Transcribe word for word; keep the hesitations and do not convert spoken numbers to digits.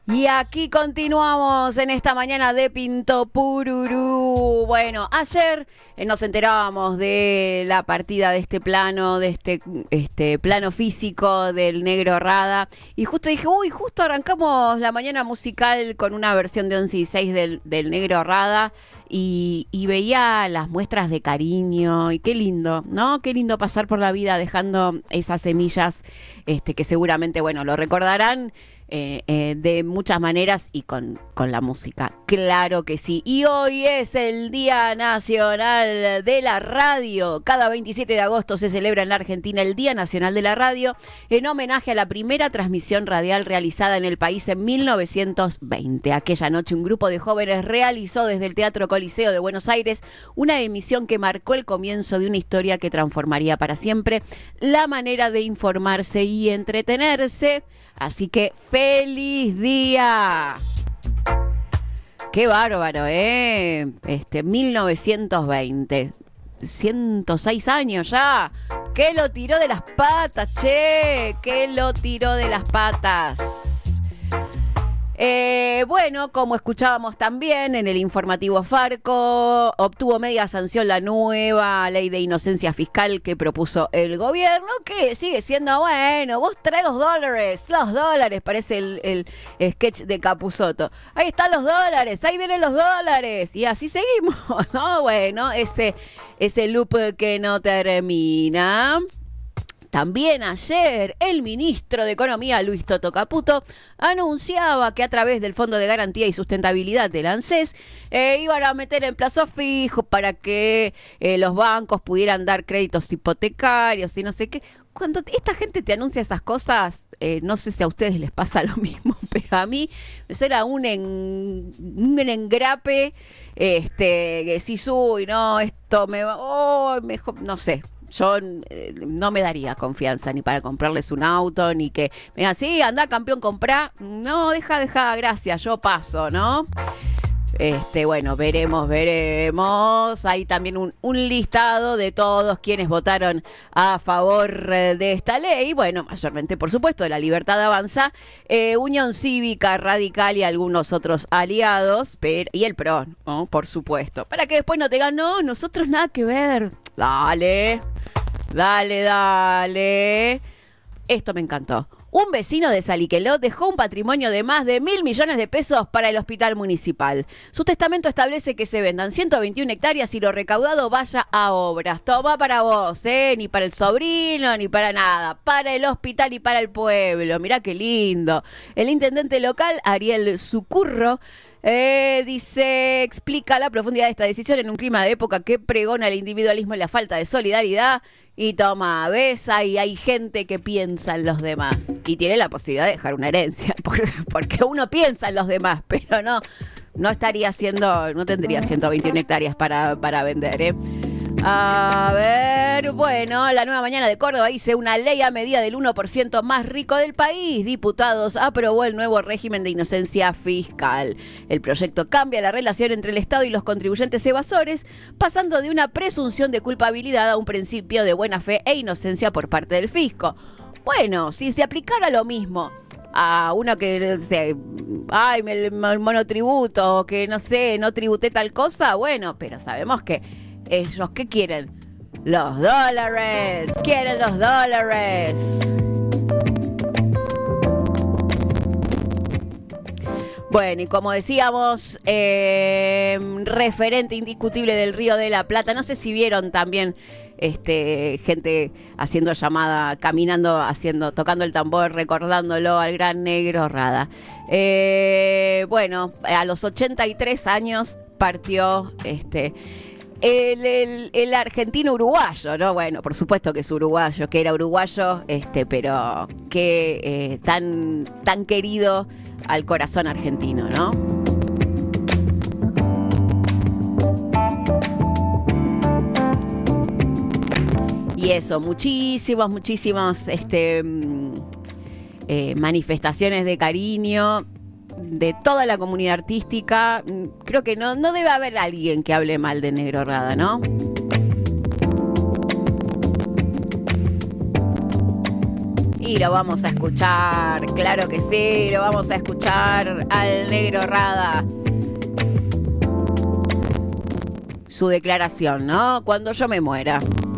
Y aquí continuamos en esta mañana de Pinto Pururú. Bueno, ayer eh, nos enterábamos de la partida de este plano, de este, este plano físico del Negro Rada. Y justo dije, uy, justo arrancamos la mañana musical con una versión de once y seis del, del Negro Rada. Y, y veía las muestras de cariño. Y qué lindo, ¿no? Qué lindo pasar por la vida dejando esas semillas este, que seguramente, bueno, lo recordarán. Eh, eh, de muchas maneras y con, con la música, claro que sí. Y hoy es el Día Nacional de la Radio. Cada veintisiete de agosto se celebra en la Argentina el Día Nacional de la Radio en homenaje a la primera transmisión radial realizada en el país en mil novecientos veinte. Aquella noche un grupo de jóvenes realizó desde el Teatro Coliseo de Buenos Aires una emisión que marcó el comienzo de una historia que transformaría para siempre la manera de informarse y entretenerse. Así que ¡feliz día! ¡Qué bárbaro, eh! Este, mil novecientos veinte. ciento seis años ya. ¡Que lo tiró de las patas, che! ¡Que lo tiró de las patas! Eh, bueno, como escuchábamos también en el informativo Farco, obtuvo media sanción la nueva ley de inocencia fiscal que propuso el gobierno, que sigue siendo, bueno, vos traes los dólares, los dólares, parece el, el sketch de Capusotto. Ahí están los dólares, ahí vienen los dólares, y así seguimos, ¿no? Bueno, ese, ese loop que no termina. También ayer el ministro de Economía, Luis Toto Caputo, anunciaba que a través del Fondo de Garantía y Sustentabilidad del ANSES eh, iban a meter en plazo fijo para que eh, los bancos pudieran dar créditos hipotecarios y no sé qué. Cuando esta gente te anuncia esas cosas, eh, no sé si a ustedes les pasa lo mismo, pero a mí eso era un, en, un engrape, este, que si uy, no, esto me va, oh, mejor, no sé. Yo eh, no me daría confianza ni para comprarles un auto, ni que me digan, sí, anda campeón, comprá. No, deja, deja, gracias, yo paso, ¿no? Este, bueno, veremos, veremos. Hay también un, un listado de todos quienes votaron a favor de esta ley. Bueno, mayormente, por supuesto, de La Libertad Avanza, eh, Unión Cívica Radical y algunos otros aliados, pero, y el P R O, ¿no? Por supuesto. Para que después no te digan, no, nosotros nada que ver. Dale, dale, dale. Esto me encantó. Un vecino de Saliqueló dejó un patrimonio de más de mil millones de pesos para el hospital municipal. Su testamento establece que se vendan ciento veintiuna hectáreas y lo recaudado vaya a obras. Toma para vos, ¿eh? Ni para el sobrino, ni para nada. Para el hospital y para el pueblo. Mirá qué lindo. El intendente local, Ariel Sucurro, Eh, dice, explica la profundidad de esta decisión en un clima de época que pregona el individualismo y la falta de solidaridad. Y toma, ves, ahí hay gente que piensa en los demás y tiene la posibilidad de dejar una herencia, porque uno piensa en los demás, pero no, no estaría haciendo, no tendría ciento veintiuna hectáreas para, para vender, ¿eh? A ver, bueno, la Nueva Mañana de Córdoba dice una ley a medida del uno por ciento más rico del país. Diputados aprobó el nuevo régimen de inocencia fiscal. El proyecto cambia la relación entre el Estado y los contribuyentes evasores, pasando de una presunción de culpabilidad a un principio de buena fe e inocencia por parte del fisco. Bueno, si se aplicara lo mismo a uno que, no sé, ay, el monotributo, que no sé, no tributé tal cosa, bueno, pero sabemos que ellos, ¿qué quieren? Los dólares. Quieren los dólares. Bueno, y como decíamos, eh, referente indiscutible del Río de la Plata. No sé si vieron también este, gente haciendo llamada, caminando, haciendo, tocando el tambor, recordándolo al gran Negro Rada. Eh, bueno, a los ochenta y tres años partió este... El, el, el argentino uruguayo, ¿no? Bueno, por supuesto que es uruguayo, que era uruguayo, este, pero que eh, tan, tan querido al corazón argentino, ¿no? Y eso, muchísimos, muchísimos este, eh, manifestaciones de cariño de toda la comunidad artística. Creo que no, no debe haber alguien que hable mal de Negro Rada, ¿no? Y lo vamos a escuchar, claro que sí, lo vamos a escuchar al negro Rada. Su declaración, ¿no? Cuando yo me muera.